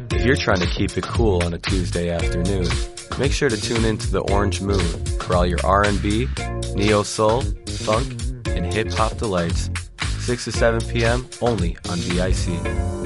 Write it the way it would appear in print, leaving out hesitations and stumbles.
If you're trying to keep it cool on a Tuesday afternoon, make sure to tune into the Orange Moon for all your R&B, neo-soul, funk, and hip-hop delights. 6 to 7 p.m. only on VIC.